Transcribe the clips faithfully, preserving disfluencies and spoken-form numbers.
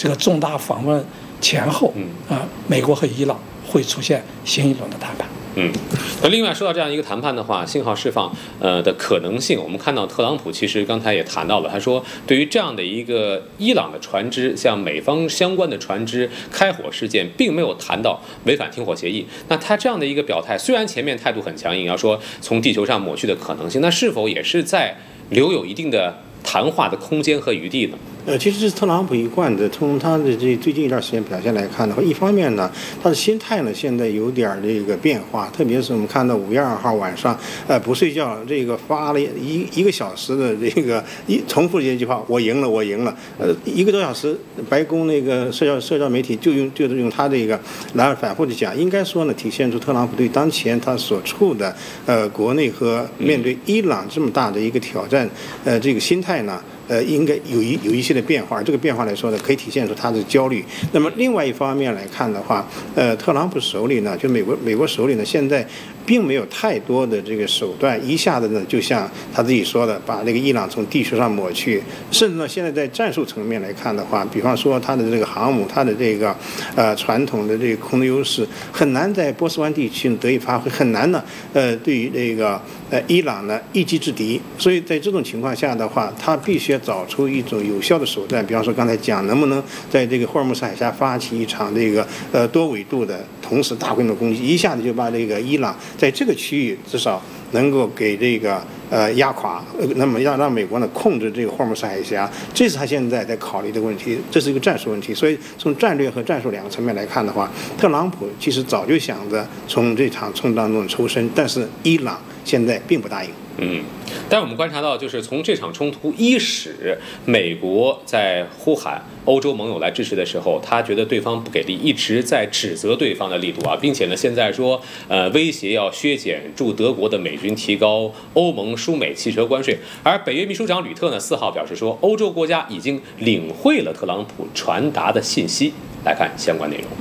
这个重大访问前后，啊、呃，美国和伊朗会出现新一轮的谈判。 嗯，那另外说到这样一个谈判的话，信号释放呃的可能性，我们看到特朗普其实刚才也谈到了，他说对于这样的一个伊朗的船只，像美方相关的船只开火事件，并没有谈到违反停火协议。那他这样的一个表态，虽然前面态度很强硬，要说从地球上抹去的可能性，那是否也是在留有一定的谈话的空间和余地呢？ 呃，其实是特朗普一贯的，从他的这最近一段时间表现来看的话，一方面呢，他的心态呢现在有点这个变化，特别是我们看到五月二号晚上，呃，不睡觉，这个发了一一个小时的这个一重复这句话，我赢了，我赢了，呃，一个多小时，白宫那个社交社交媒体就用就是用他这个来反复的讲，应该说呢，体现出特朗普对当前他所处的呃国内和面对伊朗这么大的一个挑战，呃，这个心态呢。呃，应该有一有一些的变化，这个变化来说呢，可以体现出他的焦虑。那么另外一方面来看的话，呃，特朗普手里呢，就美国美国手里呢，现在并没有太多的这个手段，一下子呢，就像他自己说的，把那个伊朗从地球上抹去。甚至呢，现在在战术层面来看的话，比方说他的这个航母，他的这个呃传统的这个空的优势，很难在波斯湾地区得以发挥，很难呢，呃，对于这个呃伊朗呢一击制敌。所以在这种情况下的话，他必须要找出一种有效的手段，比方说刚才讲，能不能在这个霍尔木兹海峡发起一场这个呃多纬度的同时大规模攻击，一下子就把这个伊朗在这个区域至少能够给这个呃压垮，呃，那么要让美国呢控制这个霍尔木兹海峡，这是他现在在考虑的问题，这是一个战术问题。所以从战略和战术两个层面来看的话，特朗普其实早就想着从这场冲突当中抽身，但是伊朗现在并不答应。 嗯，但我们观察到，就是从这场冲突伊始，美国在呼喊欧洲盟友来支持的时候，他觉得对方不给力，一直在指责对方的力度啊，并且呢，现在说呃威胁要削减驻德国的美军，提高欧盟输美汽车关税。而北约秘书长吕特呢，四号表示说，欧洲国家已经领会了特朗普传达的信息。来看相关内容。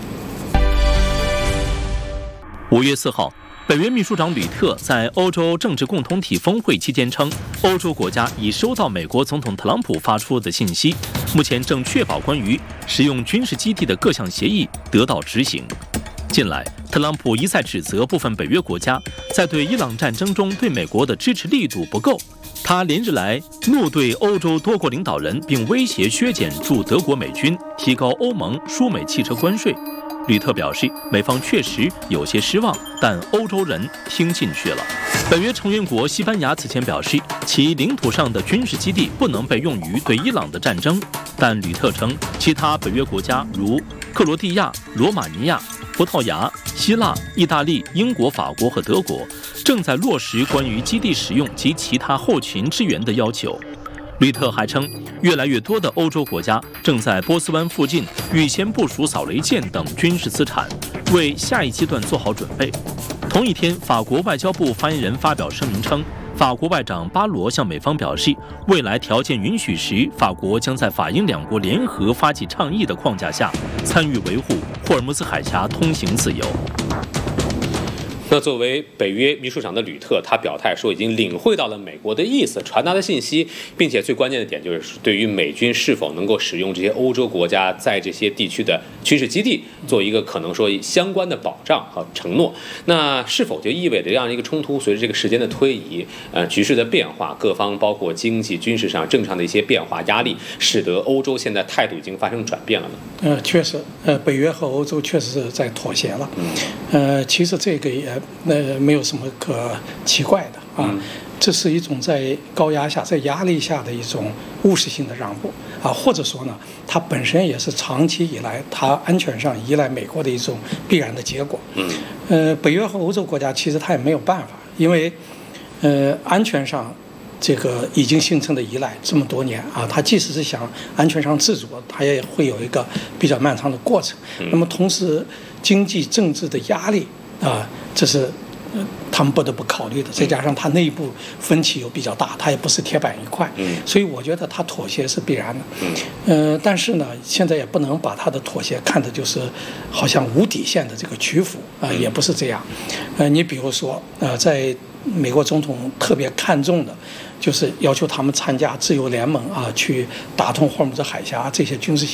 五月四号。北约秘书长吕特在欧洲政治共同体峰会期间称，欧洲国家已收到美国总统特朗普发出的信息，目前正确保关于使用军事基地的各项协议得到执行。近来，特朗普一再指责部分北约国家在对伊朗战争中对美国的支持力度不够，他连日来怒对欧洲多国领导人，并威胁削减驻德国美军，提高欧盟输美汽车关税。吕特表示，美方确实有些失望，但欧洲人听进去了。北约成员国西班牙此前表示，其领土上的军事基地不能被用于对伊朗的战争，但吕特称，其他北约国家如克罗地亚、罗马尼亚、葡萄牙、希腊、意大利、英国、法国和德国正在落实关于基地使用及其他后勤支援的要求。吕特还称，越来越多的欧洲国家正在波斯湾附近预先部署扫雷舰等军事资产，为下一阶段做好准备。同一天，法国外交部发言人发表声明称，法国外长巴罗向美方表示，未来条件允许时，法国将在法英两国联合发起倡议的框架下，参与维护霍尔木兹海峡通行自由。 那作为北约秘书长的吕特，他表态说已经领会到了美国的意思，传达的信息，并且最关键的点就是对于美军是否能够使用这些欧洲国家在这些地区的军事基地做一个可能说相关的保障和承诺。那是否就意味着这样一个冲突随着这个时间的推移，呃，局势的变化，各方包括经济、军事上、政治上的一些变化压力，使得欧洲现在态度已经发生转变了呢？ 呃，确实，呃，北约和欧洲确实是在妥协了。呃，其实这个也呃没有什么可奇怪的啊，这是一种在高压下、在压力下的一种务实性的让步啊，或者说呢，它本身也是长期以来它安全上依赖美国的一种必然的结果。嗯，呃，北约和欧洲国家其实它也没有办法，因为呃安全上。这个已经形成的依赖这么多年啊，它即使是想安全上自主，它也会有一个比较漫长的过程。那么同时，经济政治的压力啊，这是呃他们不得不考虑的。再加上它内部分歧又比较大，它也不是铁板一块，所以我觉得它妥协是必然的。呃，但是呢，现在也不能把它的妥协看的就是好像无底线的这个屈服啊，也不是这样。呃，你比如说呃，在美国总统特别看重的，就是要求他们参加自由联盟啊，去打通霍尔木兹海峡这些军事